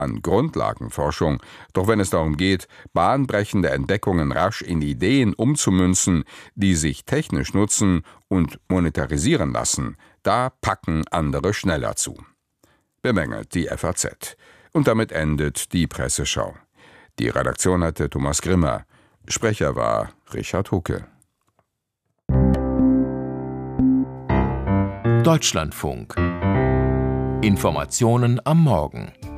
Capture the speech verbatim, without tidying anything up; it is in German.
an Grundlagenforschung. Doch wenn es darum geht, bahnbrechende Entdeckungen rasch in Ideen umzumünzen, die sich technisch nutzen und monetarisieren lassen, da packen andere schneller zu. Bemängelt die F A Z. Und damit endet die Presseschau. Die Redaktion hatte Thomas Grimmer. Sprecher war Richard Hucke. Deutschlandfunk. Informationen am Morgen.